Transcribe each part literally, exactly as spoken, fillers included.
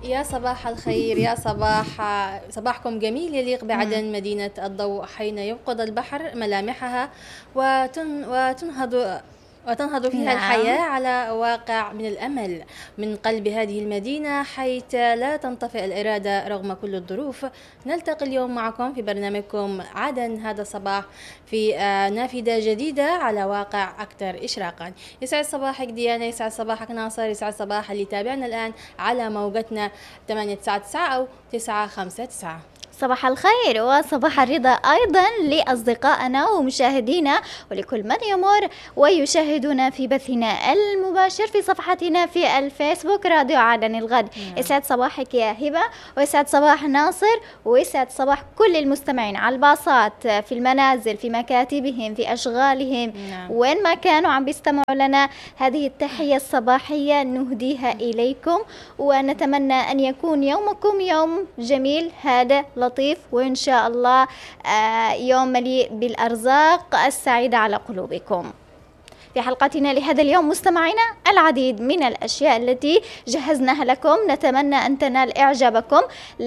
يا صباح الخير، يا صباح صباحكم جميل يليق بعدن مدينة الضوء، حين يفقد البحر ملامحها وتن وتنهض وتنهض فيها نعم. الحياة على واقع من الأمل من قلب هذه المدينة، حيث لا تنطفئ الإرادة رغم كل الظروف. نلتقي اليوم معكم في برنامجكم عدن هذا الصباح في نافذة جديدة على واقع أكثر إشراقا. يسعد صباحك ديانا، يسعد صباحك ناصر، يسعد صباح اللي تابعنا الآن على موجتنا ثمانية تسعة تسعة أو تسعة خمسة تسعة. صباح الخير وصباح الرضا أيضا لأصدقائنا ومشاهدينا ولكل من يمر ويشاهدنا في بثنا المباشر في صفحتنا في الفيسبوك راديو عدن الغد. يسعد صباحك يا هبة، ويسعد صباح ناصر، ويسعد صباح كل المستمعين على الباصات، في المنازل، في مكاتبهم، في أشغالهم، نعم. وين ما كانوا عم بيستمعوا لنا. هذه التحية الصباحية نهديها إليكم، ونتمنى أن يكون يومكم يوم جميل هذا لطيف، وإن شاء الله يوم مليء بالأرزاق السعيدة على قلوبكم. في حلقتنا لهذا اليوم مستمعينا العديد من الأشياء التي جهزناها لكم، نتمنى أن تنال إعجابكم.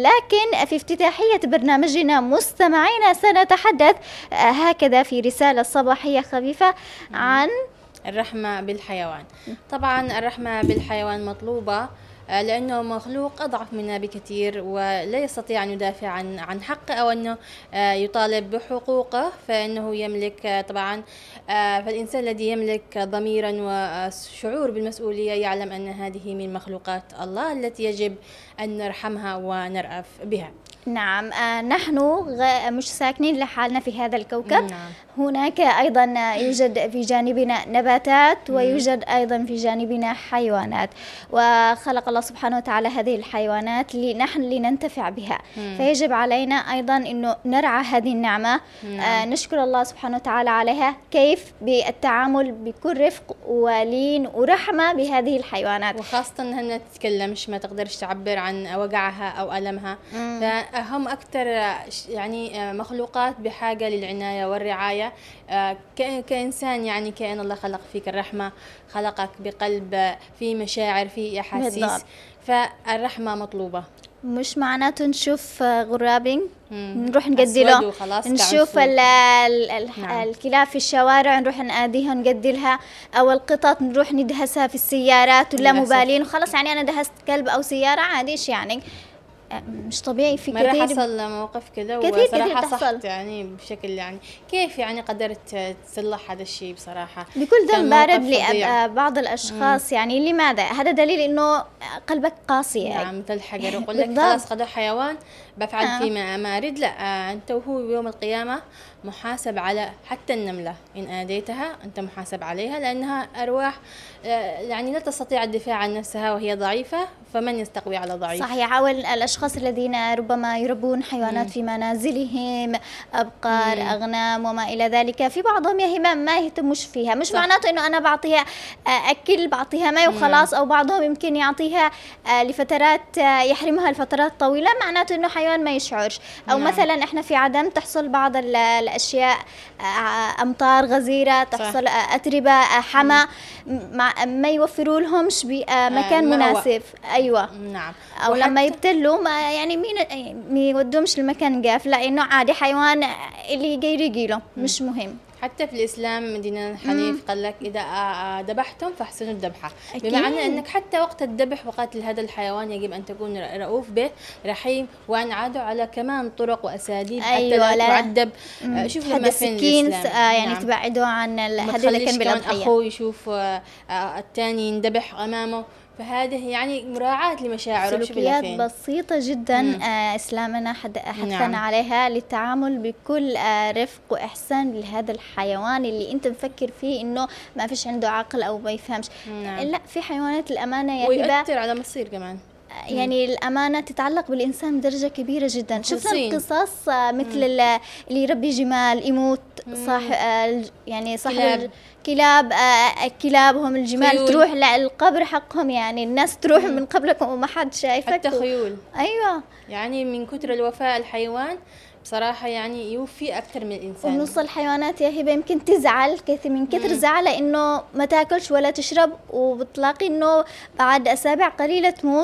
لكن في افتتاحية برنامجنا مستمعينا سنتحدث هكذا في رسالة صباحية خفيفة عن الرحمة بالحيوان. طبعا الرحمة بالحيوان مطلوبة لأنه مخلوق أضعف منا بكثير ولا يستطيع أن يدافع عن عن حقه أو أنه يطالب بحقوقه، فإنه يملك طبعا فالإنسان الذي يملك ضميرا وشعور بالمسؤولية يعلم أن هذه من مخلوقات الله التي يجب أن نرحمها ونرأف بها. نعم، آه نحن غ... مش ساكنين لحالنا في هذا الكوكب. نعم. هناك أيضا يوجد في جانبنا نباتات ويوجد أيضا في جانبنا حيوانات، وخلق الله سبحانه وتعالى هذه الحيوانات لنحن لننتفع بها. مم. فيجب علينا أيضا أنه نرعى هذه النعمة. نعم. آه نشكر الله سبحانه وتعالى عليها. كيف؟ بالتعامل بكل رفق ولين ورحمة بهذه الحيوانات، وخاصة أنها ما تتكلمش، ما تقدرش تعبر عن وجعها أو ألمها. فهم أكثر يعني مخلوقات بحاجة للعناية والرعاية. كإنسان يعني كأن الله خلق فيك الرحمة، خلقك بقلب فيه مشاعر فيه أحاسيس، فالرحمة مطلوبة. مش معناته نشوف غرابين نروح نقدله، نشوف ال ال ال نعم. الكلاب في الشوارع نروح نآديها نقدلها، أو القطط نروح ندهسها في السيارات ولا مبالين وخلص. يعني أنا دهست كلب أو سيارة عاديش، يعني مش طبيعي. في كثير مرة حصل موقف كذا وصراحة صحت يعني بشكل يعني كيف يعني قدرت تصلح هذا الشيء بصراحة بكل دم بارد لبعض الأشخاص. مم. يعني لماذا؟ هذا دليل إنه قلبك قاسي. نعم، مثل الحجر يقول لك خلاص قد حيوان بفعل آه. فيما ما أريد. لا، آه أنت وهو يوم القيامة محاسب على حتى النملة إن آذيتها أنت محاسب عليها، لأنها أرواح آه يعني لا تستطيع الدفاع عن نفسها وهي ضعيفة، فمن يستقوي على ضعيف؟ صحيح. أو الأشخاص الذين ربما يربون حيوانات مم. في منازلهم، أبقار، مم. أغنام وما إلى ذلك، في بعضهم يهمم ما يهتموش فيها. مش صح. معناته إنه أنا بعطيها أكل، بعطيها ماء وخلاص. أو بعضهم يمكن يعطيها لفترات يحرمها لفترات طويلة، معناته إنه حيوان ما يشعرش. أو مم. مثلا إحنا في عدن تحصل بعض الأشياء، أمطار غزيرة، تحصل صح. أتربة، حما، ما يوفروا لهمش بمكان مناسب. أيوة. نعم. أو لما يبتلوا ما يعني مين ما يودومش المكان قاف، لأنه عادي حيوان اللي جاي يجيله مش مهم. حتى في الإسلام ديننا الحنيف قال لك إذا ذبحتم فاحسنوا الذبحة، بمعنى أنك حتى وقت الذبح وقتل هذا الحيوان يجب أن تكون رؤوف به، رحيم، وأن عادوا على كمان طرق وأساليب حتى أيوة لا تعذب. شوف لما فين الإسلام آه يعني نعم. تبعدوا عن هذا اللي كان بالأضحية. أخوه يشوف آه الثاني ينذبح أمامه، فهذه يعني مراعاة لمشاعره. سلوكيات بسيطة جدا آه إسلامنا حثنا نعم. عليها للتعامل بكل آه رفق وإحسان لهذا الحيوان اللي أنت مفكر فيه إنه ما فيش عنده عقل أو ما يفهمش. نعم. لا، في حيوانات الأمانة يا هبة ويؤثر على مصير كمان. يعني مم. الأمانة تتعلق بالإنسان بدرجة كبيرة جدا. شفنا القصص مثل مم. اللي يربي جمال يموت صاح يعني صاحب كلاب كلابهم الجمال خيول. تروح للقبر حقهم، يعني الناس تروح مم. من قبلكم وما حد شايفك. حتى خيول. أيوة، يعني من كتر الوفاء الحيوان بصراحة يعني يوفي أكثر من الإنسان. ونص الحيوانات يا هبة يمكن تزعل كثير من كثر زعلة إنه ما تاكلش ولا تشرب، وبتلاقي إنه بعد أسابيع قليلة تموت.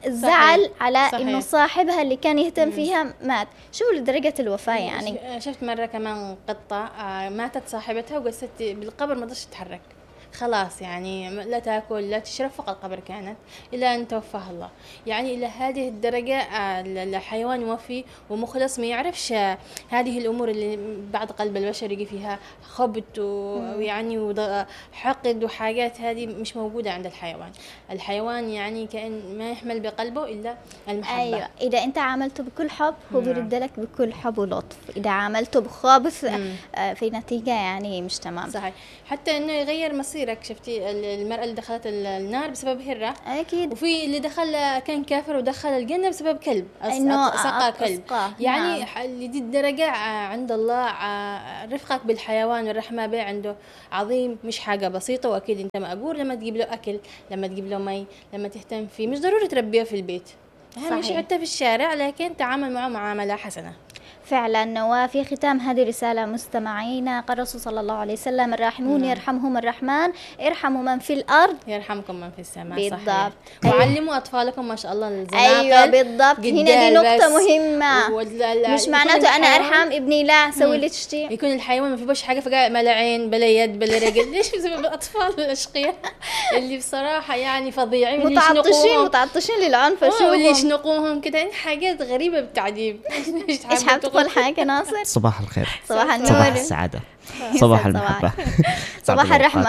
الزعل صحيح. على صحيح. إنه صاحبها اللي كان يهتم فيها مات. شو لدرجة الوفاة يعني. شفت مرة كمان قطة آه، ماتت صاحبتها وقست بالقبر، ما قدرتش تتحرك خلاص، يعني لا تاكل لا تشرب، فقط قبر كانت الى ان توفاها الله. يعني الى هذه الدرجه آه، الحيوان وفي ومخلص، ما يعرفش آه، هذه الامور اللي بعد قلب البشر يجي فيها خبط ويعني وحقد وحاجات، هذه مش موجوده عند الحيوان. الحيوان يعني كأن ما يحمل بقلبه الا المحبه. أيوة، إذا أنت عاملته بكل حب هو بيرد لك بكل حب ولطف. إذا عاملته بخابث آه، في نتيجة يعني مش تمام. صحيح. حتى انه يغير مصيرك. شفتي المرأة اللي دخلت النار بسبب هرة، أكيد. وفي اللي دخل كان كافر ودخل الجنة بسبب كلب، إنه سقى كلب. أسقاه. يعني نعم. لدي الدرجة عند الله رفقك بالحيوان والرحمة به عنده عظيم، مش حاجة بسيطة. وأكيد أنت مأجور لما تجيب له أكل، لما تجيب له مي، لما تهتم فيه. مش ضروري تربيه في البيت، أهم شيء حتى في الشارع، لكن تعامل معه معاملة حسنة فعلا. وفي ختام هذه رسالة مستمعينا، قال الرسول صلى الله عليه وسلم: الراحمون يرحمهم الرحمن، ارحموا من في الأرض يرحمكم من في السماء. بالضبط. وعلموا أطفالكم ما شاء الله الزناقل. أيوة بالضبط، هنا دي نقطة مهمة. مش معناته أنا أرحم ابني، لا سوي اللي تشتي. يكون الحيوان ما فيهوش حاجة، فقاعد بلا عين بلا يد بلا رجل. ليش بسبب الأطفال الأشقياء اللي بصراحة يعني فظيعين، متعطشين متعطشين للعنف. شو اللي يشنقوهم كده، حاجات غريبة بالتعذيب. إيش حاب تقول حاجة ناصر؟ صباح الخير، صباح النور، صباح السعادة، صباح المحبة، صباح الرحمة،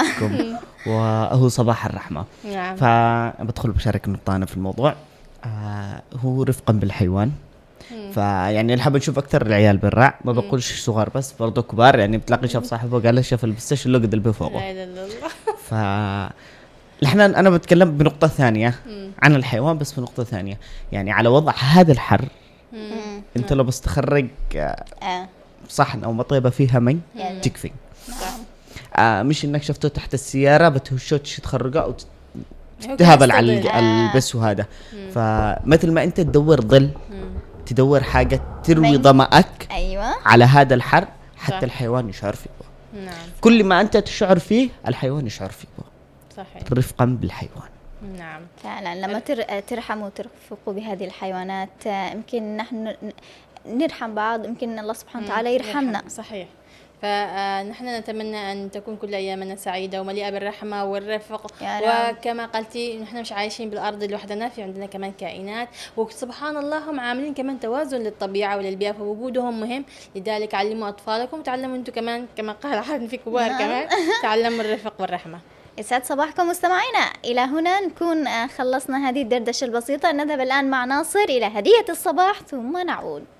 وهو صباح الرحمة. نعم. فبدخل بشارك نقطة في الموضوع. آه هو رفقا بالحيوان. فيعني نحب نشوف أكثر العيال بالرع، ما بقولش صغار بس، برضو كبار. يعني بتلاقي شاف صاحبه قال له شاف البستش اللي قد البي فوقه. لا إله إلا الله. ف احنا انا بتكلم بنقطة ثانية عن الحيوان، بس بنقطة ثانية يعني على وضع هذا الحر. مم. انت لو بس تخرج آه صحن او مطيبة فيها مي تكفي. آه مش انك شفته تحت السيارة بتهشوتش تخرجه او تهبل على البس وهذا. فمثل ما انت تدور ظل، تدور حاجة تروي ظمأك. أيوة. على هذا الحر حتى الحيوان يشعر فيه. نعم. كل ما انت تشعر فيه الحيوان يشعر فيه. صحيح. رفقا بالحيوان. نعم فعلا. لما ترحموا وترفقوا بهذه الحيوانات يمكن نحن نرحم بعض، يمكن الله سبحانه وتعالى يرحمنا. صحيح. فنحن نتمنى أن تكون كل أيامنا سعيدة ومليئة بالرحمة والرفق. وكما قلتي نحن مش عايشين بالأرض لوحدنا، في عندنا كمان كائنات، وسبحان الله هم عاملين كمان توازن للطبيعة وللبيئة، فوجودهم مهم. لذلك علموا أطفالكم وتعلموا أنتم كمان، كما قال أحد في كبار كمان، تعلموا الرفق والرحمة. يسعد صباحكم مستمعينا. إلى هنا نكون خلصنا هذه الدردشة البسيطة. نذهب الآن مع ناصر إلى هدية الصباح ثم نعود.